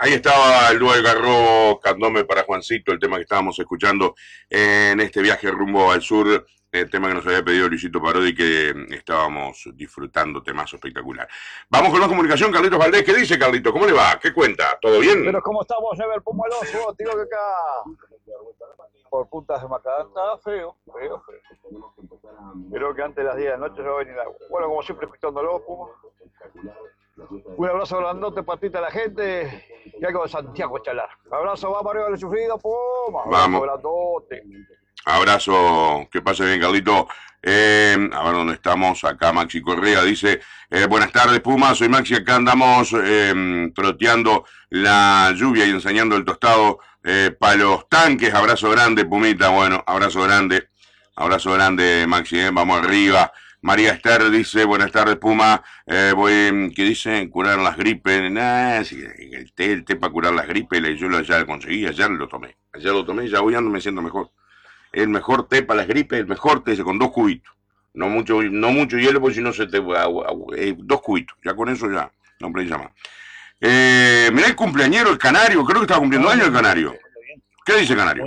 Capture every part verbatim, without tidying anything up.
Ahí estaba el dúo Algarrobo, Candombe para Juancito, el tema que estábamos escuchando en este viaje rumbo al sur, el tema que nos había pedido Luisito Parodi, que estábamos disfrutando, temazo espectacular. Vamos con la comunicación, Carlitos Valdés. ¿Qué dice, Carlito? ¿Cómo le va? ¿Qué cuenta? ¿Todo bien? Pero ¿cómo estamos, Ever Pumaloso? Digo que acá por puntas de macadam está feo, feo, feo. Creo que antes de las diez de la noche ya va a venir agua. Bueno, como siempre, escuchándolo, Puma. Un abrazo grandote para ti, a la gente. Y algo de Santiago Chalar. Abrazo, vamos arriba del sufrido, Puma. Abrazo Vamos. grandote. Abrazo, que pase bien, Carlito. Eh, a ver dónde estamos. Acá Maxi Correa dice: eh, buenas tardes, Puma. Soy Maxi. Acá andamos eh, troteando la lluvia y enseñando el tostado eh, para los tanques. Abrazo grande, Pumita. Bueno, abrazo grande. Abrazo grande, Maxi. Eh. Vamos arriba. María Esther dice: buenas tardes, Puma. Eh, voy, ¿qué dice? Curar las gripes. Nah, sí, el té, el té para curar las gripes. Yo lo ya lo conseguí. Ayer lo tomé. Ayer lo tomé. Ya hoy ando me siento mejor. El mejor té para las gripes, el mejor té con dos cubitos. No mucho, no mucho hielo, porque si no se te agua, agua, eh, dos cubitos. Ya con eso ya, no precisa más. Eh, mirá el cumpleañero, el Canario, creo que está cumpliendo años el Canario. ¿Qué dice Canario?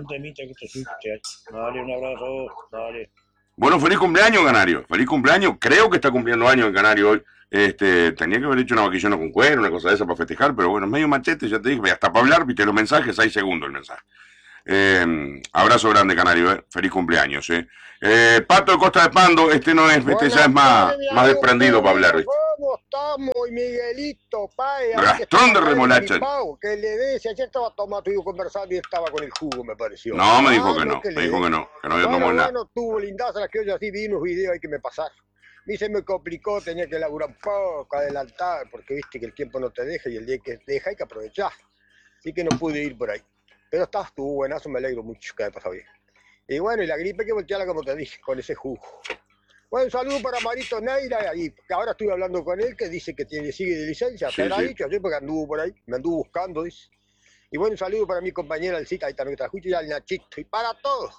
Dale, un abrazo, dale. Bueno, feliz cumpleaños, Canario. Feliz cumpleaños. Creo que está cumpliendo años el Canario hoy. Este, tenía que haber hecho una vaquillona con cuero, una cosa de esa para festejar, pero bueno, medio machete, ya te dije, hasta para hablar, viste los mensajes, seis segundos el mensaje. Eh, abrazo grande, Canario, eh. Feliz cumpleaños, eh. Eh, Pato de Costa de Pando, este no es, este ya es más, más desprendido para hablar, ¿viste? ¿Cómo estamos, Miguelito, pai? Gastón de remolacha. Que le des, ayer estaba tomando y conversando y estaba con el jugo, me pareció. No, me dijo ah, que no, que me dijo que no, que no había bueno, tomado nada. Bueno, tuvo lindaza las que yo así vi unos videos hay que me pasar. A mí se me complicó, tenía que laburar un poco, adelantar, porque viste que el tiempo no te deja y el día que te deja hay que aprovechar. Así que no pude ir por ahí. Pero estás tú, buenazo, me alegro mucho que haya pasado bien. Y bueno, y la gripe que volteala como te dije, con ese jugo. Bueno, un saludo para Marito Neira, y que ahora estuve hablando con él, que dice que tiene, sigue de licencia, Sí, te lo ha sí. dicho ayer porque anduvo por ahí, me anduvo buscando, dice. Y bueno, un saludo para mi compañera Alcita, ahí también trajo, y al Nachito, y para todos.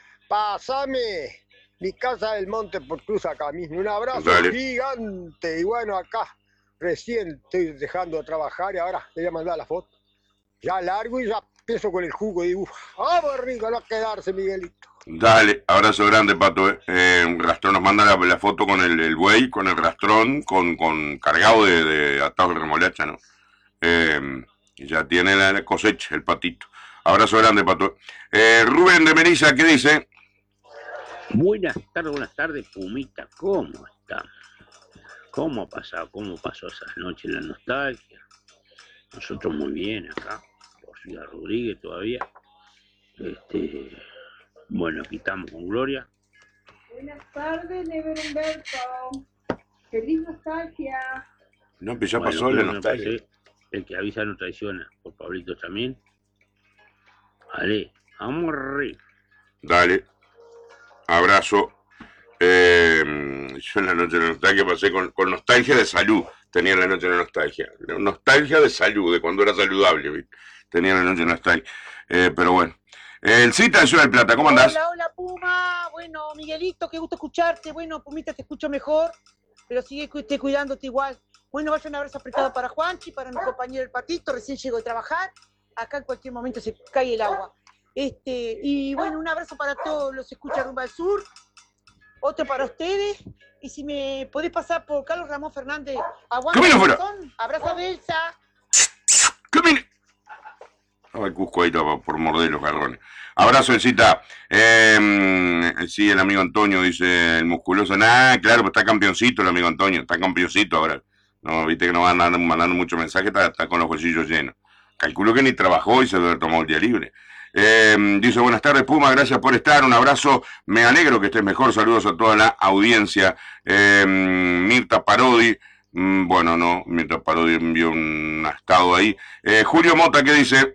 Pásame mi casa del Monte por Cruz acá mismo, un abrazo Dale. gigante, y bueno, acá recién estoy dejando de trabajar y ahora le voy a mandar la foto. Ya largo y ya empiezo con el jugo y dibujo. Vamos arriba, no a quedarse, Miguelito. Dale, abrazo grande, Pato. Eh. Eh, un rastrón nos manda la, la foto con el, el buey, con el rastrón, con, con cargado de, de atados de remolacha, ¿no? Eh, ya tiene la cosecha, el patito. Abrazo grande, Pato. Eh, Rubén de Meriza, ¿qué dice? Buenas tardes, buenas tardes, Pumita. ¿Cómo estamos? ¿Cómo ha pasado? ¿Cómo pasó esas noches la nostalgia? Nosotros muy bien acá, por Ciudad Rodríguez todavía. Este, bueno, aquí estamos con Gloria. Buenas tardes, Never Humberto. Feliz nostalgia. No, pues ya Bueno, pasó la nostalgia. parece, el que avisa no traiciona, por Pablito también. Vale, vamos arriba. Dale. Abrazo. Eh, yo en la noche de la nostalgia pasé con, con nostalgia de salud. Tenía la noche de la nostalgia. Nostalgia de salud, de cuando era saludable, ¿viste? Tenía la noche de nostalgia. Eh, pero bueno. El Cita de Ciudad del Plata, ¿cómo andás? Hola, hola, Puma. Bueno, Miguelito, qué gusto escucharte. Bueno, Pumita, te escucho mejor, pero sigue cu te cuidándote igual. Bueno, vaya un abrazo apretado para Juanchi, para mi compañero el Patito, recién llegó de trabajar. Acá en cualquier momento se cae el agua. Este, y bueno, un abrazo para todos los Escucha Rumba al Sur. Otro para ustedes. Y si me podés pasar por Carlos Ramón Fernández, aguanta el corazón. Abrazo a Belsa. ¡Camine! Estaba el Cusco ahí por, por morder los garrones. Abrazo, Elcita. Eh, sí, el amigo Antonio dice, el musculoso. Nah, claro, pues está campeoncito el amigo Antonio. Está campeoncito ahora. No, viste que no van mandando, mandando muchos mensajes, está, está con los bolsillos llenos. Calculo que ni trabajó y se debe haber tomado el día libre. Eh, dice, buenas tardes, Puma, gracias por estar, un abrazo, me alegro que estés mejor, saludos a toda la audiencia. Eh, Mirta Parodi, mm, bueno, no, Mirta Parodi envió un estado ahí. Eh, Julio Mota, ¿qué dice?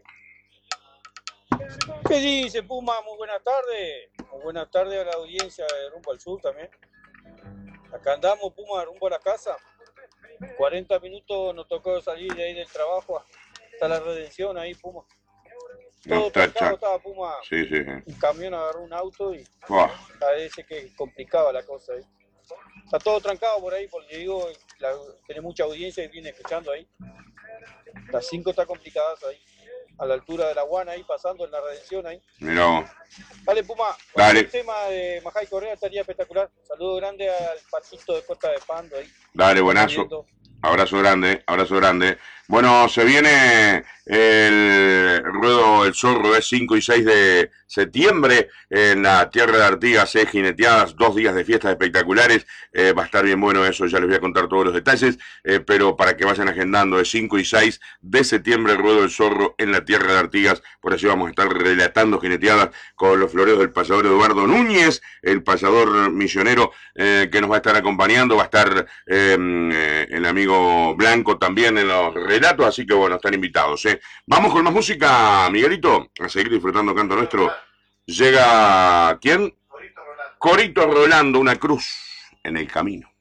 ¿Qué dice, Puma? Muy buenas tardes, muy buenas tardes a la audiencia de Rumbo al Sur también. Acá andamos, Puma, rumbo a la casa. cuarenta minutos nos tocó salir de ahí del trabajo hasta la Redención ahí, Puma. Todo No, está, trancado estaba, Puma. Sí, sí, sí. Un camión agarró un auto y Oh. parece que complicaba la cosa ahí. Está todo trancado por ahí, porque digo, la, tiene mucha audiencia y viene escuchando ahí. Las cinco está complicadas ahí, a la altura de la Guana, ahí pasando en la Redención ahí. Mirá vos. Dale, Puma. Dale. El tema de Majay Correa estaría espectacular. Saludo grande al patito de Costa de Pando ahí. Dale, buenazo. Abrazo grande, abrazo grande. Bueno, se viene el ruedo El Zorro, es cinco y seis de septiembre en la tierra de Artigas, eh, jineteadas, dos días de fiestas espectaculares. Eh, va a estar bien bueno eso, ya les voy a contar todos los detalles, eh, pero para que vayan agendando, es cinco y seis de septiembre el ruedo El Zorro en la tierra de Artigas. Por eso vamos a estar relatando jineteadas con los floreos del payador Eduardo Núñez, el payador misionero eh, que nos va a estar acompañando. Va a estar eh, eh, el amigo Blanco también en los relatos, así que bueno, están invitados. ¿eh? Vamos con más música, Miguelito, a seguir disfrutando canto nuestro. Llega, ¿quién? Corito Rolando, una cruz en el camino.